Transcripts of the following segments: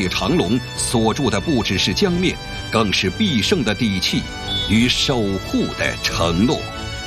铁长龙锁住的不只是江面，更是必胜的底气与守护的承诺。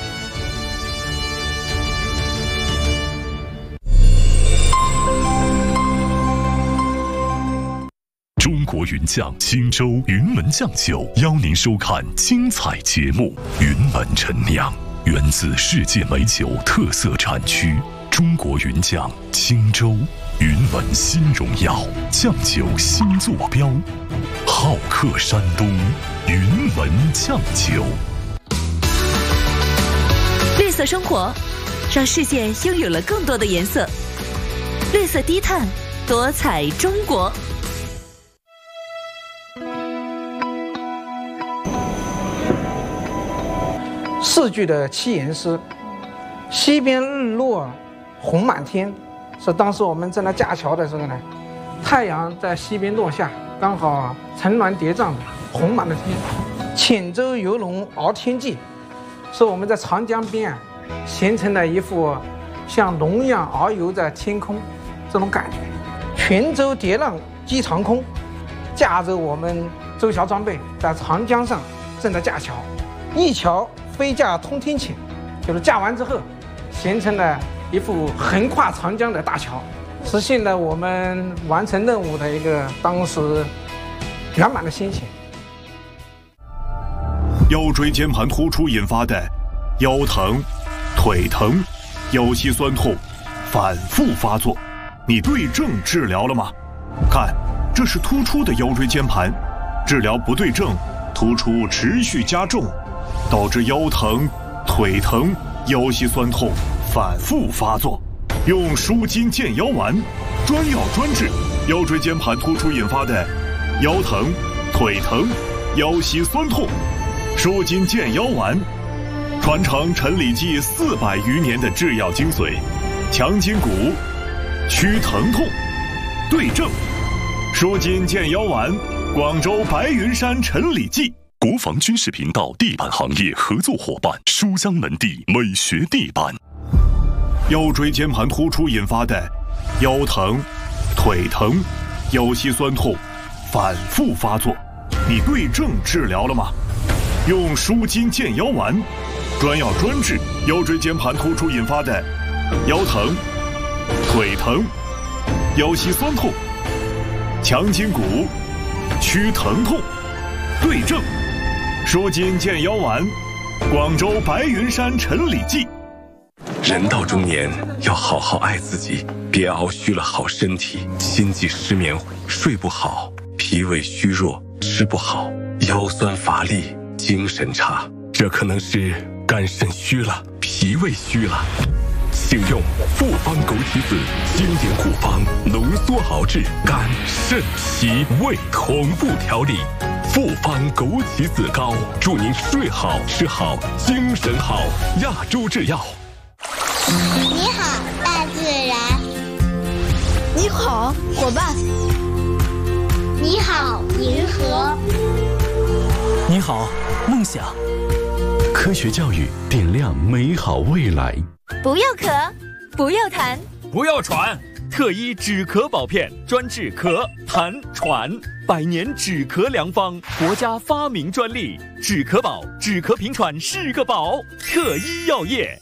中国云酱青州云门酱酒邀您收看精彩节目《云门陈酿》，源自世界美酒特色产区中国云酱青州云门新荣耀酱酒新坐标，好客山东云门酱酒。 绿色生活，让世界拥有了更多的颜色。绿色低碳，多彩中国。 四句的七言诗，西边日落红满天，是当时我们在那架桥的时候呢，太阳在西边落下，刚好层峦叠嶂，红满了天。浅舟游龙敖天际，是我们在长江边啊形成了一幅像龙一样遨游在天空这种感觉。泉舟叠浪击长空，驾着我们舟桥装备在长江上正在架桥，一桥飞架通天堑，就是架完之后形成了一幅横跨长江的大桥，实现了我们完成任务的一个当时圆满的心情。 腰椎间盘突出引发的腰疼、腿疼、腰膝酸痛反复发作，你对症治疗了吗？看，这是突出的腰椎间盘，治疗不对症，突出持续加重，导致腰疼、腿疼、腰膝酸痛反复发作。用舒筋健腰丸，专药专治腰椎间盘突出引发的腰疼、腿疼、腰膝酸痛。舒筋健腰丸，传承陈李济400余年的制药精髓，强筋骨，祛疼痛，对症。舒筋健腰丸，广州白云山陈李济。国防军事频道地板行业合作伙伴书香门第美学地板。腰椎间盘突出引发的腰疼、腿疼、腰膝酸痛反复发作，你对症治疗了吗？用舒筋健腰丸，专药专治腰椎间盘突出引发的腰疼、腿疼、腰膝酸痛，强筋骨，祛疼痛，对症。舒筋健腰丸，广州白云山陈李济。 人到中年要好好爱自己，别熬虚了好身体，心悸失眠，睡不好，脾胃虚弱，吃不好，腰酸乏力，精神差，这可能是肝肾虚了，脾胃虚了。请用复方枸杞子经典古方浓缩熬制肝肾脾胃同步调理。复方枸杞子膏，祝您睡好吃好精神好。亚洲制药。 你好，大自然。 你好，伙伴。 你好，银河。 你好，梦想。 科学教育点亮美好未来。 不要咳，不要痰， 不要喘。特一止咳宝片，专治咳、痰、喘，100年止咳良方，国家发明专利。止咳宝，止咳平喘是个宝。特一药业。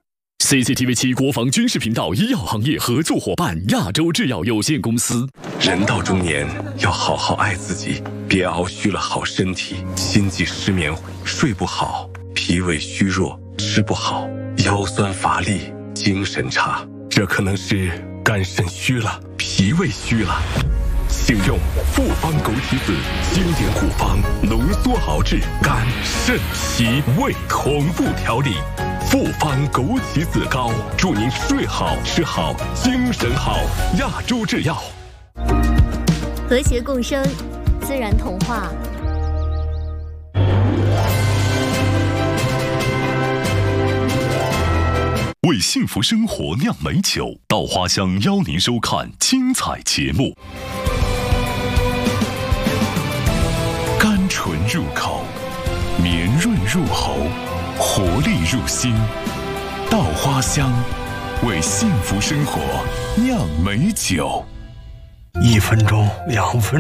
CCTV7 国防军事频道医药行业合作伙伴亚洲制药有限公司。 人到中年要好好爱自己，别熬虚了好身体，心悸失眠，睡不好，脾胃虚弱，吃不好，腰酸乏力，精神差，这可能是肝肾虚了，脾胃虚了。请用复方枸杞子经典古方浓缩熬制肝肾脾胃同步调理。复方枸杞子膏，祝您睡好吃好精神好。亚洲制药。 和谐共生，自然童话。 为幸福生活酿美酒，稻花香邀您收看精彩节目。甘醇入口，绵润入喉，活力入心。稻花香，为幸福生活酿美酒。 1分钟、2分钟。